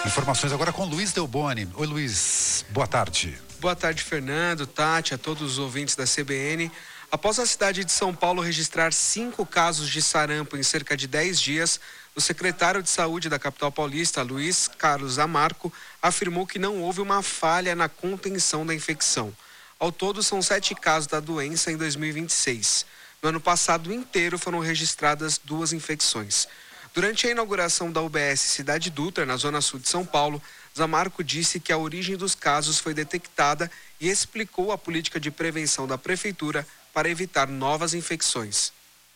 Informações agora com Luiz Delboni. Oi, Luiz. Boa tarde. Boa tarde, Fernando, Tati, a todos os ouvintes da CBN. Após a cidade de São Paulo registrar 5 casos de sarampo em cerca de 10 dias, o secretário de Saúde da capital paulista, Luiz Carlos Zamarco, afirmou que não houve uma falha na contenção da infecção. Ao todo, são 7 casos da doença em 2026. No ano passado inteiro foram registradas 2 infecções. Durante a inauguração da UBS Cidade Dutra, na zona sul de São Paulo, Zamarco disse que a origem dos casos foi detectada e explicou a política de prevenção da prefeitura para evitar novas infecções.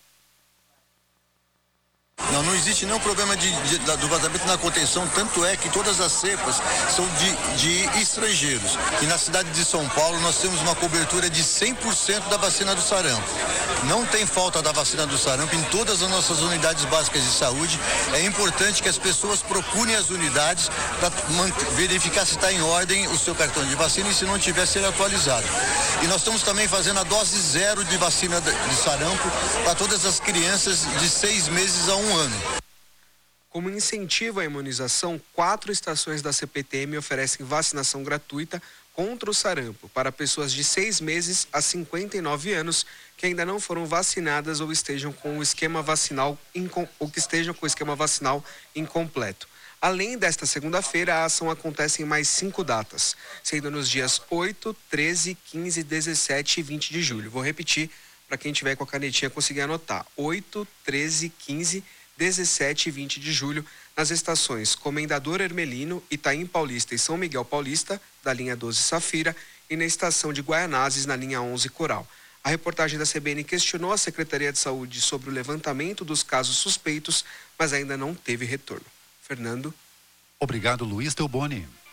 Não existe nenhum problema do vazamento na contenção, tanto é que todas as cepas são de estrangeiros. E na cidade de São Paulo nós temos uma cobertura de 100% da vacina do sarampo. Não tem falta da vacina do sarampo em todas as nossas unidades básicas de saúde. É importante que as pessoas procurem as unidades para verificar se está em ordem o seu cartão de vacina e se não tiver, ser atualizado. E nós estamos também fazendo a dose 0 de vacina de sarampo para todas as crianças de 6 meses a 1 ano. Como incentivo à imunização, 4 estações da CPTM oferecem vacinação gratuita contra o sarampo para pessoas de 6 meses a 59 anos que ainda não foram vacinadas ou estejam com o esquema vacinal incompleto. Além desta segunda-feira, a ação acontece em mais 5 datas, sendo nos dias 8, 13, 15, 17 e 20 de julho. Vou repetir para quem tiver com a canetinha conseguir anotar. 8, 13, 15, 17 e 20 de julho, nas estações Comendador Hermelino, Itaim Paulista e São Miguel Paulista, da linha 12 Safira, e na estação de Guaianazes, na linha 11 Coral. A reportagem da CBN questionou a Secretaria de Saúde sobre o levantamento dos casos suspeitos, mas ainda não teve retorno. Fernando. Obrigado, Luiz Delboni.